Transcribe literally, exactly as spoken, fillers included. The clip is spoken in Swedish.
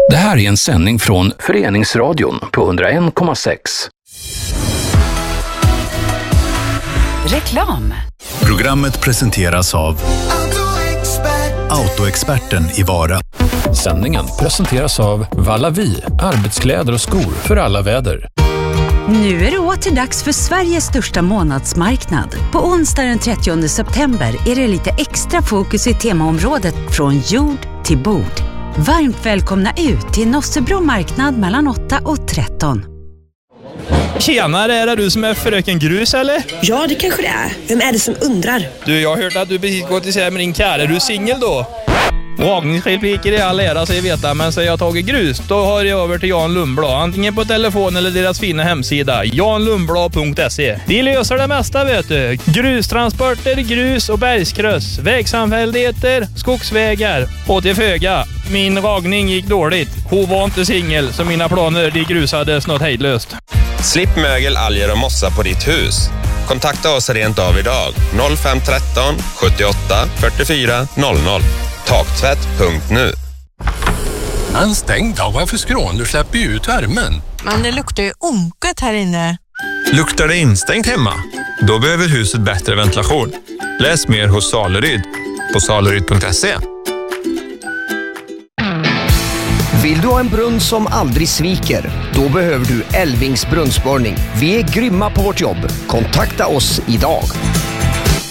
Det här är en sändning från Föreningsradion på hundra en komma sex. Reklam. Programmet presenteras av Autoexperten i Vara. Sändningen presenteras av Vallavi, arbetskläder och skor för alla väder. Nu är det åter dags för Sveriges största månadsmarknad. På onsdag den trettionde september är det lite extra fokus i temaområdet från jord till bord. Varmt välkomna ut till Nossebro marknad mellan åtta och tretton. Tjenare, är det du som är fröken Grus eller? Ja, det kanske det är. Vem är det som undrar? Du, jag har hört att du precis gått isär med din kär. Är du singel då? Ragningsrepliker i all ära, så jag vet, men så jag har tagit grus, då har jag över till Jan Lundblad. Antingen på telefon eller deras fina hemsida, jan lundblad punkt se. De löser det mesta, vet du. Grustransporter, grus och bergskryss, vägsamfälligheter, skogsvägar och till föga. Min ragning gick dåligt. Hon var inte singel, så mina planer de grusades något hejdlöst. Slipp mögel, alger och mossa på ditt hus. Kontakta oss rent av idag. noll fem ett tre sjuttioåtta fyrtiofyra noll noll. Taktvätt punkt nu. En stängd dag, varför skrån? Du släpper ju ut värmen. Men det luktar ju onket här inne. Luktar det instängt hemma? Då behöver huset bättre ventilation. Läs mer hos Saleryd på saleryd punkt se. Vill du ha en brunn som aldrig sviker? Då behöver du Älvings brunnsborrning. Vi är grymma på vårt jobb. Kontakta oss idag.